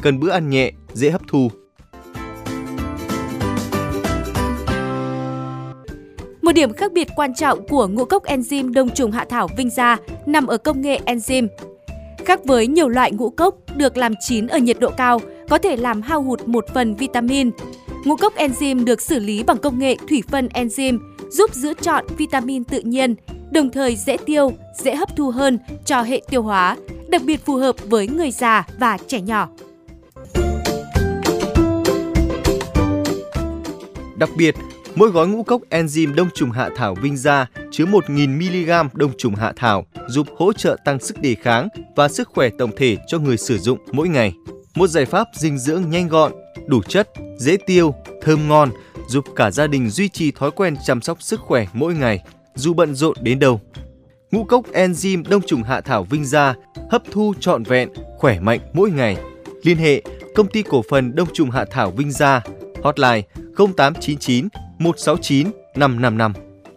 cần bữa ăn nhẹ, dễ hấp thu. Một điểm khác biệt quan trọng của ngũ cốc enzyme đông trùng hạ thảo Vinh Gia nằm ở công nghệ enzyme. Khác với nhiều loại ngũ cốc được làm chín ở nhiệt độ cao, có thể làm hao hụt một phần vitamin, ngũ cốc enzyme được xử lý bằng công nghệ thủy phân enzyme, giúp giữ trọn vitamin tự nhiên, đồng thời dễ tiêu, dễ hấp thu hơn cho hệ tiêu hóa, đặc biệt phù hợp với người già và trẻ nhỏ. Đặc biệt, mỗi gói ngũ cốc enzyme đông trùng hạ thảo Vinh Gia chứa 1.000mg đông trùng hạ thảo, giúp hỗ trợ tăng sức đề kháng và sức khỏe tổng thể cho người sử dụng mỗi ngày. Một giải pháp dinh dưỡng nhanh gọn, đủ chất, dễ tiêu, thơm ngon, giúp cả gia đình duy trì thói quen chăm sóc sức khỏe mỗi ngày, dù bận rộn đến đâu. Ngũ cốc enzyme đông trùng hạ thảo Vinh Gia hấp thu trọn vẹn, khỏe mạnh mỗi ngày. Liên hệ Công ty cổ phần đông trùng hạ thảo Vinh Gia, hotline 0899 169 555.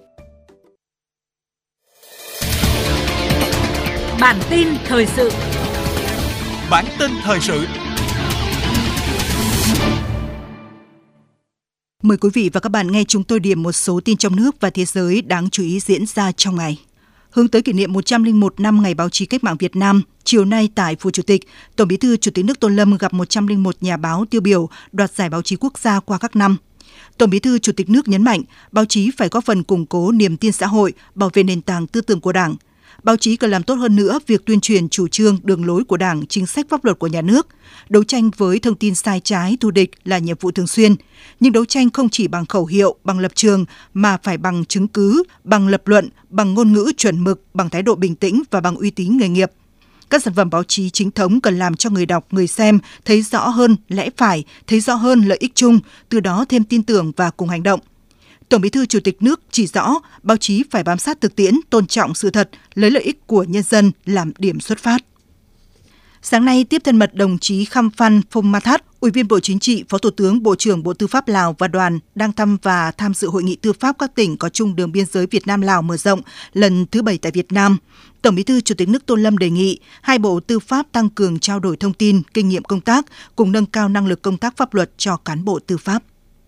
Bản tin thời sự. Bản tin thời sự. Mời quý vị và các bạn nghe chúng tôi điểm một số tin trong nước và thế giới đáng chú ý diễn ra trong ngày. Hướng tới kỷ niệm 101 năm Ngày Báo chí Cách mạng Việt Nam, chiều nay tại Phủ Chủ tịch, Tổng Bí thư Chủ tịch nước Tô Lâm gặp 101 nhà báo tiêu biểu đoạt giải báo chí quốc gia qua các năm. Tổng Bí thư Chủ tịch nước nhấn mạnh, báo chí phải góp phần củng cố niềm tin xã hội, bảo vệ nền tảng tư tưởng của Đảng. Báo chí cần làm tốt hơn nữa việc tuyên truyền chủ trương, đường lối của Đảng, chính sách pháp luật của nhà nước. Đấu tranh với thông tin sai trái, thù địch là nhiệm vụ thường xuyên. Nhưng đấu tranh không chỉ bằng khẩu hiệu, bằng lập trường, mà phải bằng chứng cứ, bằng lập luận, bằng ngôn ngữ chuẩn mực, bằng thái độ bình tĩnh và bằng uy tín nghề nghiệp. Các sản phẩm báo chí chính thống cần làm cho người đọc, người xem thấy rõ hơn lẽ phải, thấy rõ hơn lợi ích chung, từ đó thêm tin tưởng và cùng hành động. Tổng Bí thư Chủ tịch nước chỉ rõ, báo chí phải bám sát thực tiễn, tôn trọng sự thật, lấy lợi ích của nhân dân làm điểm xuất phát. Sáng nay, tiếp thân mật đồng chí Khăm Phan Phông Ma Thát, Ủy viên Bộ Chính trị, Phó Thủ tướng, Bộ trưởng Bộ Tư pháp Lào và đoàn đang thăm và tham dự Hội nghị tư pháp các tỉnh có chung đường biên giới Việt Nam-Lào mở rộng lần thứ 7 tại Việt Nam. Tổng Bí thư Chủ tịch nước Tô Lâm đề nghị hai bộ tư pháp tăng cường trao đổi thông tin, kinh nghiệm công tác, cùng nâng cao năng lực công tác pháp luật cho cán bộ tư pháp.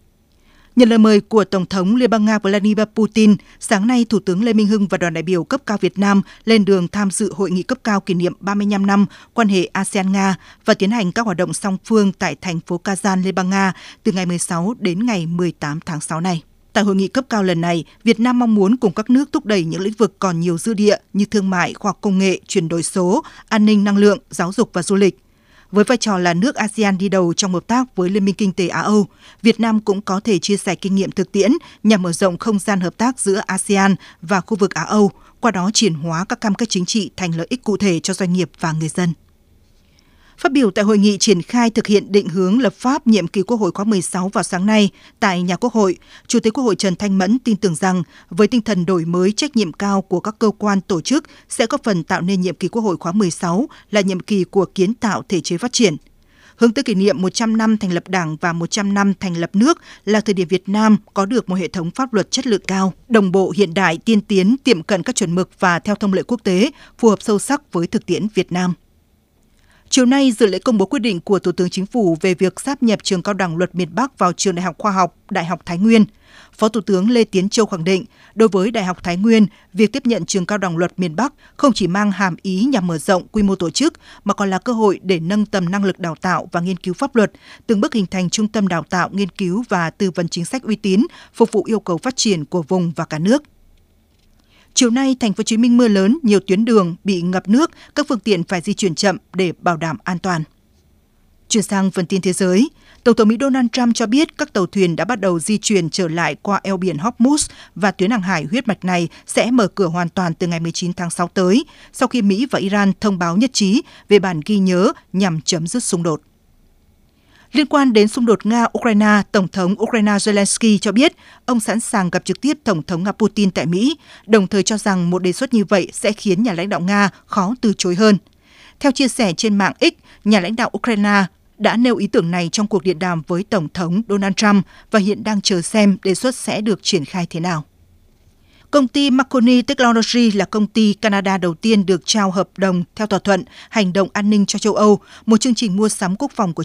Nhận lời mời của Tổng thống Liên bang Nga Vladimir Putin, sáng nay Thủ tướng Lê Minh Hưng và đoàn đại biểu cấp cao Việt Nam lên đường tham dự hội nghị cấp cao kỷ niệm 35 năm quan hệ ASEAN-Nga và tiến hành các hoạt động song phương tại thành phố Kazan, Liên bang Nga từ ngày 16 đến ngày 18 tháng 6 này. Tại hội nghị cấp cao lần này, Việt Nam mong muốn cùng các nước thúc đẩy những lĩnh vực còn nhiều dư địa như thương mại, khoa học công nghệ, chuyển đổi số, an ninh năng lượng, giáo dục và du lịch. Với vai trò là nước ASEAN đi đầu trong hợp tác với Liên minh Kinh tế Á-Âu, Việt Nam cũng có thể chia sẻ kinh nghiệm thực tiễn nhằm mở rộng không gian hợp tác giữa ASEAN và khu vực Á-Âu, qua đó chuyển hóa các cam kết chính trị thành lợi ích cụ thể cho doanh nghiệp và người dân. Phát biểu tại hội nghị triển khai thực hiện định hướng lập pháp nhiệm kỳ Quốc hội khóa 16 vào sáng nay tại nhà Quốc hội, Chủ tịch Quốc hội Trần Thanh Mẫn tin tưởng rằng với tinh thần đổi mới trách nhiệm cao của các cơ quan tổ chức sẽ góp phần tạo nên nhiệm kỳ Quốc hội khóa 16 là nhiệm kỳ của kiến tạo thể chế phát triển. Hướng tới kỷ niệm 100 năm thành lập Đảng và 100 năm thành lập nước là thời điểm Việt Nam có được một hệ thống pháp luật chất lượng cao, đồng bộ hiện đại, tiên tiến, tiệm cận các chuẩn mực và theo thông lệ quốc tế, phù hợp sâu sắc với thực tiễn Việt Nam. Chiều nay, dự lễ công bố quyết định của Thủ tướng Chính phủ về việc sáp nhập Trường Cao đẳng Luật miền Bắc vào Trường Đại học Khoa học Đại học Thái Nguyên. Phó Thủ tướng Lê Tiến Châu khẳng định, đối với Đại học Thái Nguyên, việc tiếp nhận Trường Cao đẳng Luật miền Bắc không chỉ mang hàm ý nhằm mở rộng quy mô tổ chức, mà còn là cơ hội để nâng tầm năng lực đào tạo và nghiên cứu pháp luật, từng bước hình thành trung tâm đào tạo, nghiên cứu và tư vấn chính sách uy tín, phục vụ yêu cầu phát triển của vùng và cả nước. Chiều nay, thành phố Hồ Chí Minh mưa lớn, nhiều tuyến đường bị ngập nước, các phương tiện phải di chuyển chậm để bảo đảm an toàn. Chuyển sang phần tin thế giới, Tổng thống Mỹ Donald Trump cho biết các tàu thuyền đã bắt đầu di chuyển trở lại qua eo biển Hormuz và tuyến hàng hải huyết mạch này sẽ mở cửa hoàn toàn từ ngày 19 tháng 6 tới, sau khi Mỹ và Iran thông báo nhất trí về bản ghi nhớ nhằm chấm dứt xung đột. Liên quan đến xung đột Nga-Ukraine, Tổng thống Ukraine Zelensky cho biết ông sẵn sàng gặp trực tiếp Tổng thống Nga Putin tại Mỹ, đồng thời cho rằng một đề xuất như vậy sẽ khiến nhà lãnh đạo Nga khó từ chối hơn. Theo chia sẻ trên mạng X, nhà lãnh đạo Ukraine đã nêu ý tưởng này trong cuộc điện đàm với Tổng thống Donald Trump và hiện đang chờ xem đề xuất sẽ được triển khai thế nào. Công ty Marconi Technology là công ty Canada đầu tiên được trao hợp đồng theo thỏa thuận hành động an ninh cho châu Âu, một chương trình mua sắm quốc phòng của